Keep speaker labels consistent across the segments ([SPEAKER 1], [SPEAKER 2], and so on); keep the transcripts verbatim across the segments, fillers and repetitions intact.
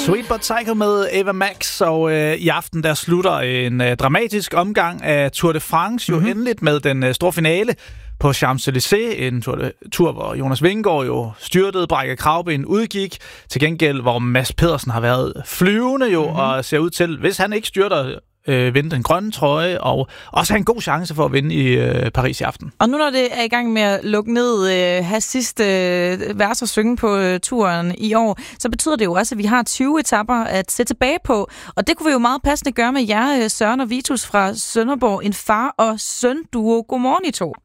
[SPEAKER 1] Sweet But Psycho med Ava Max, og øh, i aften der slutter en øh, dramatisk omgang af Tour de France, jo mm-hmm. endeligt med den øh, store finale på Champs-Élysées, en tur, tur, hvor Jonas Vingegaard jo styrtede, brækkede kravben, udgik. Til gengæld, hvor Mads Pedersen har været flyvende jo, mm-hmm. og ser ud til, hvis han ikke styrter, øh, vinde den grønne trøje, og også have en god chance for at vinde i øh, Paris i aften.
[SPEAKER 2] Og nu når det er i gang med at lukke ned, øh, have sidste øh, vers at synge på øh, turen i år, så betyder det jo også, at vi har tyve etapper at se tilbage på. Og det kunne vi jo meget passende gøre med jer, Søren og Vitus fra Sønderborg, en far- og søn-duo. Godmorgen I to.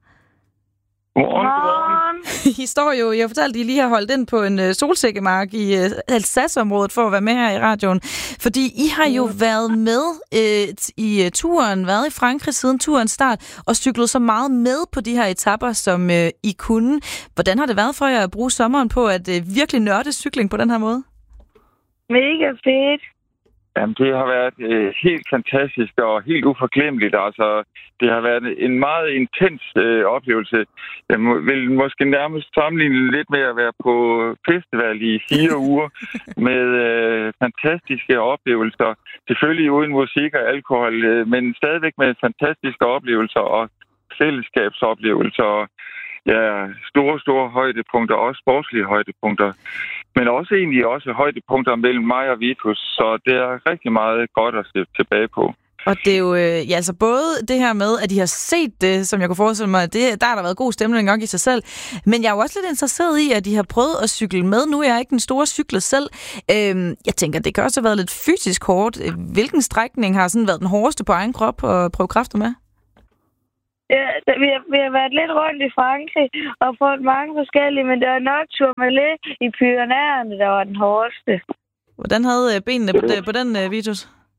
[SPEAKER 3] Godmorgen.
[SPEAKER 2] I står jo, jeg fortalte, at I lige har holdt ind på en uh, solsikkemark i uh, Alsace-området for at være med her i radioen. Fordi I har jo været med uh, i uh, turen, været i Frankrig siden turens start, og cyklet så meget med på de her etapper, som uh, I kunne. Hvordan har det været for jer at bruge sommeren på at uh, virkelig nørde cykling på den her måde?
[SPEAKER 3] Mega fedt.
[SPEAKER 4] Jamen, det har været øh, helt fantastisk og helt uforglemmeligt. Altså, det har været en meget intens øh, oplevelse. Jeg må, vil måske nærmest sammenligne lidt med at være på festival i fire uger med øh, fantastiske oplevelser. Selvfølgelig uden musik og alkohol, øh, men stadigvæk med fantastiske oplevelser og fællesskabsoplevelser. Ja, store, store højdepunkter, også sportslige højdepunkter. Men også egentlig også højdepunkter mellem mig og Vitus, så det er rigtig meget godt at se tilbage på.
[SPEAKER 2] Og det er jo ja, altså både det her med, at I har set det, som jeg kunne forestille mig, det, der har der været god stemning nok i sig selv. Men jeg er jo også lidt interesseret i, at I har prøvet at cykle med. Nu er jeg ikke den store cykler selv. Øhm, jeg tænker, det kan også have været lidt fysisk hårdt. Hvilken strækning har sådan været den hårdeste på egen krop at prøve kræfter med?
[SPEAKER 3] Ja, vi har, vi har været lidt rundt i Frankrig og fået mange forskellige, men det var nok Tourmalet i Pyrenæerne, der var den hårdeste.
[SPEAKER 2] Hvordan havde benene på, det, på den, Vitus?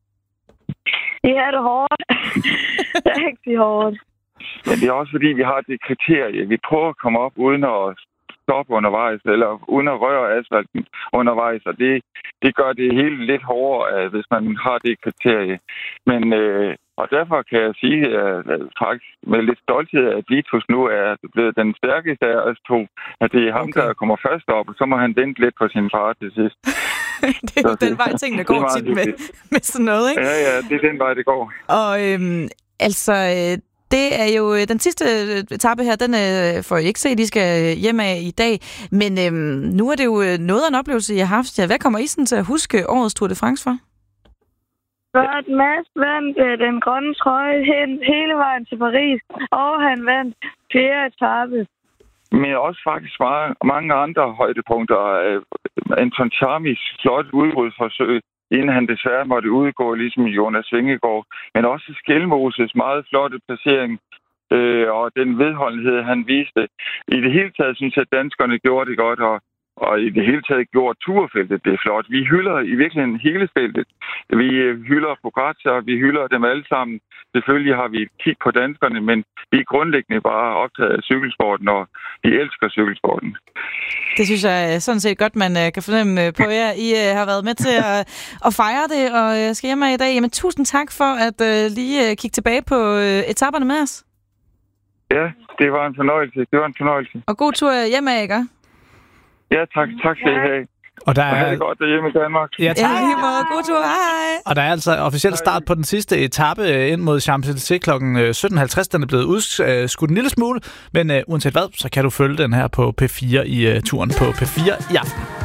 [SPEAKER 3] De havde det hårdt. Rigtig hårdt.
[SPEAKER 4] Men det er også fordi, vi har det kriterie. Vi prøver at komme op uden at stoppe undervejs, eller uden at røre asfalten undervejs, og det, det gør det hele lidt hårdere, hvis man har det kriterie. Men øh, og derfor kan jeg sige at, at faktisk med lidt stolthed, at Vitus nu er blevet den stærkeste af os to. At det er ham, okay. der kommer først op, og så må han vente lidt på sin far til sidst.
[SPEAKER 2] Det er jo den vej, ting, der går tit med, med sådan noget, ikke?
[SPEAKER 4] Ja, ja, det er den vej, det går.
[SPEAKER 2] Og øhm, altså, det er jo den sidste etape her, den øh, får I ikke se, de skal hjem af i dag. Men øhm, nu er det jo noget af en oplevelse, I har haft. Ja, hvad kommer I sådan til at huske årets Tour de France for?
[SPEAKER 3] For at Mads vandt øh, den grønne trøje hen, hele vejen til Paris, og han vandt fjerde etape.
[SPEAKER 4] Men også faktisk meget, mange andre højdepunkter. Øh, Anton Charmis flot udbrudsforsøg, inden han desværre måtte udgå, ligesom Jonas Vingegaard. Men også Skelmoses meget flotte placering, øh, og den vedholdenhed, han viste. I det hele taget synes jeg, at danskerne gjorde det godt, og Og i det hele taget gjorde turfeltet det flot. Vi hylder i virkeligheden hele feltet. Vi hylder Pogačar, vi hylder dem alle sammen. Selvfølgelig har vi et kig på danskerne, men vi er grundlæggende bare optaget af cykelsporten, og vi elsker cykelsporten.
[SPEAKER 2] Det synes jeg sådan set godt, man kan fornemme på jer. I har været med til at, at fejre det, og skal hjem i dag. Jamen, tusind tak for at lige kigge tilbage på etaperne med os.
[SPEAKER 4] Ja, det var en fornøjelse. Det var en fornøjelse.
[SPEAKER 2] Og god tur hjem af, ikke?
[SPEAKER 4] Ja, tak. Tak skal I have.
[SPEAKER 1] Og der er...
[SPEAKER 4] Og det godt derhjemme i Danmark.
[SPEAKER 1] Ja, tak.
[SPEAKER 2] Ja, god tur. Hej.
[SPEAKER 1] Og der er altså officielt start på den sidste etape ind mod Champs-Élysées klokken sytten halvtreds. Den er blevet udskudt en lille smule, men uh, uanset hvad, så kan du følge den her på P fire i uh, turen på P fire i aften.